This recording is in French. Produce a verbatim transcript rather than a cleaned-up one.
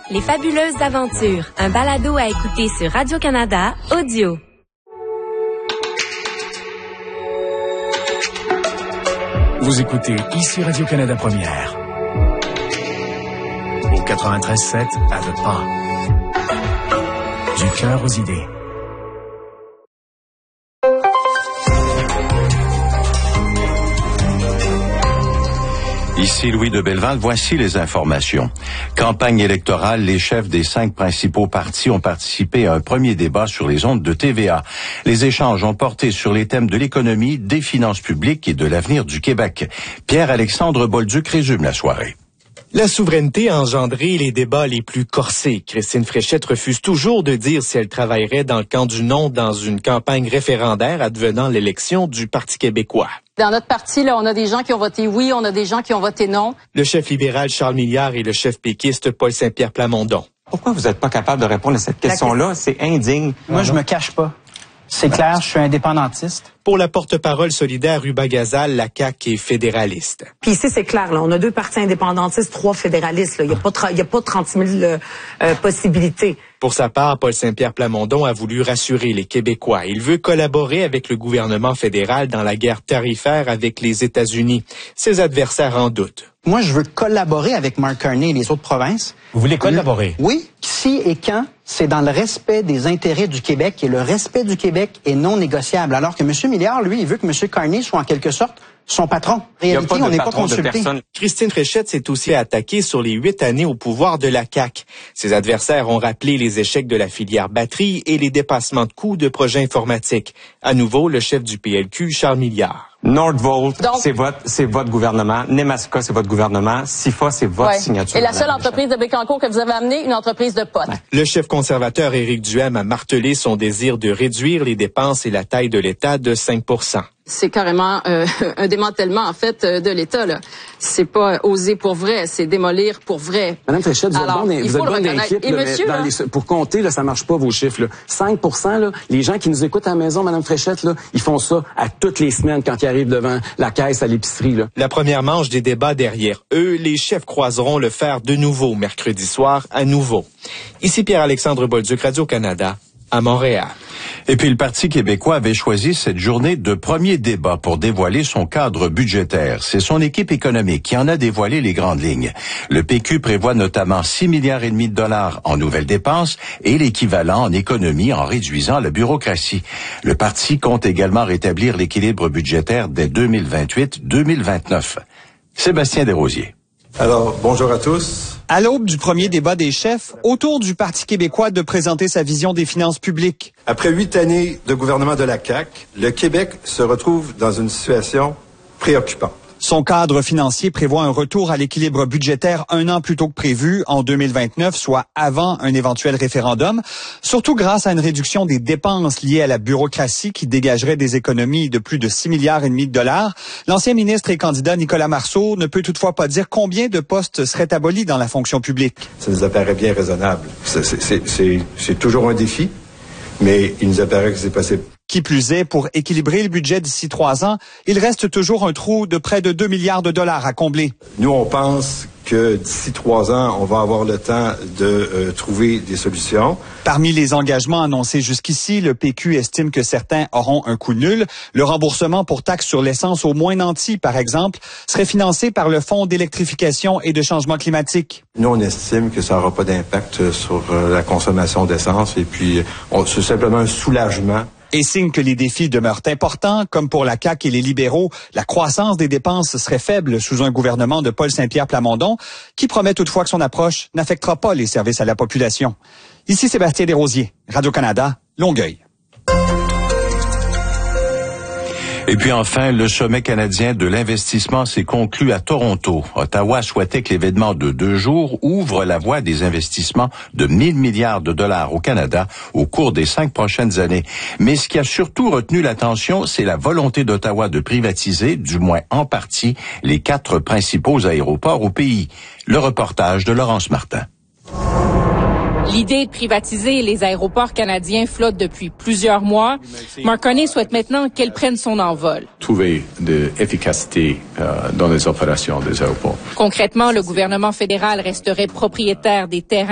Les Fabuleuses aventures, un balado à écouter sur Radio-Canada Audio. Vous écoutez ici Radio-Canada Première. Au quatre-vingt-treize sept à The Pas. Du cœur aux idées. Ici Louis de Belleval, voici les informations. Campagne électorale, les chefs des cinq principaux partis ont participé à un premier débat sur les ondes de T V A. Les échanges ont porté sur les thèmes de l'économie, des finances publiques et de l'avenir du Québec. Pierre-Alexandre Bolduc résume la soirée. La souveraineté a engendré les débats les plus corsés. Christine Fréchette refuse toujours de dire si elle travaillerait dans le camp du non dans une campagne référendaire advenant l'élection du Parti québécois. Dans notre parti, là, on a des gens qui ont voté oui, on a des gens qui ont voté non. Le chef libéral Charles Milliard et le chef péquiste Paul Saint-Pierre Plamondon. Pourquoi vous n'êtes pas capable de répondre à cette question-là? C'est indigne. Moi, je me cache pas. C'est clair, je suis indépendantiste. Pour la porte-parole solidaire Ruba Gazal, la C A Q est fédéraliste. Puis ici, c'est clair, là, on a deux partis indépendantistes, trois fédéralistes. Il n'y a pas, tra- y a pas trente mille euh, euh, possibilités. Pour sa part, Paul Saint-Pierre Plamondon a voulu rassurer les Québécois. Il veut collaborer avec le gouvernement fédéral dans la guerre tarifaire avec les États-Unis. Ses adversaires en doutent. Moi, je veux collaborer avec Mark Carney et les autres provinces. Vous voulez collaborer? Oui. Si et quand, c'est dans le respect des intérêts du Québec et le respect du Québec est non négociable. Alors que M. Milliard, lui, il veut que M. Carney soit en quelque sorte son patron. En réalité, on n'est pas consulté. Christine Fréchette s'est aussi attaquée sur les huit années au pouvoir de la C A Q. Ses adversaires ont rappelé les échecs de la filière batterie et les dépassements de coûts de projets informatiques. À nouveau, le chef du P L Q, Charles Milliard. Nordvolt, c'est votre, c'est votre gouvernement. Nemaska, c'est votre gouvernement. SIFA, c'est votre ouais. signature. Et la seule entreprise de Bécancour que vous avez amenée, une entreprise de potes. Ouais. Le chef conservateur Éric Duhaime a martelé son désir de réduire les dépenses et la taille de l'État de cinq pour cent. C'est carrément euh, un démantèlement, en fait, de l'État, là. C'est pas oser pour vrai, c'est démolir pour vrai. Madame Fréchette, vous Alors, êtes bonne, vous êtes bonne d'inquiète, Et là, monsieur, dans là, les, pour compter, là, ça marche pas, vos chiffres, là. cinq pour cent, là, les gens qui nous écoutent à la maison, Madame Fréchette, là, ils font ça à toutes les semaines quand ils arrivent devant la caisse à l'épicerie, là. La première manche des débats derrière eux, les chefs croiseront le fer de nouveau mercredi soir à nouveau. Ici Pierre-Alexandre Bolduc, Radio-Canada, à Montréal. Et puis le Parti québécois avait choisi cette journée de premier débat pour dévoiler son cadre budgétaire. C'est son équipe économique qui en a dévoilé les grandes lignes. Le P Q prévoit notamment six milliards et demi de dollars en nouvelles dépenses et l'équivalent en économie en réduisant la bureaucratie. Le parti compte également rétablir l'équilibre budgétaire dès deux mille vingt-huit deux mille vingt-neuf. Sébastien Desrosiers. Alors, bonjour à tous. À l'aube du premier débat des chefs, autour du Parti québécois de présenter sa vision des finances publiques. Après huit années de gouvernement de la C A Q, le Québec se retrouve dans une situation préoccupante. Son cadre financier prévoit un retour à l'équilibre budgétaire un an plus tôt que prévu, en deux mille vingt-neuf, soit avant un éventuel référendum, surtout grâce à une réduction des dépenses liées à la bureaucratie qui dégagerait des économies de plus de six milliards et demi de dollars. L'ancien ministre et candidat Nicolas Marceau ne peut toutefois pas dire combien de postes seraient abolis dans la fonction publique. Ça nous apparaît bien raisonnable. C'est, c'est, c'est, c'est toujours un défi, mais il nous apparaît que c'est possible. Qui plus est, pour équilibrer le budget d'ici trois ans, il reste toujours un trou de près de deux milliards de dollars à combler. Nous, on pense que d'ici trois ans, on va avoir le temps de euh, trouver des solutions. Parmi les engagements annoncés jusqu'ici, le P Q estime que certains auront un coût nul. Le remboursement pour taxes sur l'essence au moins nanti, par exemple, serait financé par le Fonds d'électrification et de changement climatique. Nous, on estime que ça n'aura pas d'impact sur euh, la consommation d'essence et puis on, c'est simplement un soulagement. Et signe que les défis demeurent importants, comme pour la C A Q et les libéraux, la croissance des dépenses serait faible sous un gouvernement de Paul Saint-Pierre Plamondon, qui promet toutefois que son approche n'affectera pas les services à la population. Ici Sébastien Desrosiers, Radio-Canada, Longueuil. Et puis enfin, le sommet canadien de l'investissement s'est conclu à Toronto. Ottawa souhaitait que l'événement de deux jours ouvre la voie des investissements de mille milliards de dollars au Canada au cours des cinq prochaines années. Mais ce qui a surtout retenu l'attention, c'est la volonté d'Ottawa de privatiser, du moins en partie, les quatre principaux aéroports au pays. Le reportage de Laurence Martin. L'idée de privatiser les aéroports canadiens flotte depuis plusieurs mois. Mark Carney souhaite maintenant qu'elle prenne son envol. Trouver de l'efficacité euh, dans les opérations des aéroports. Concrètement, le gouvernement fédéral resterait propriétaire des terrains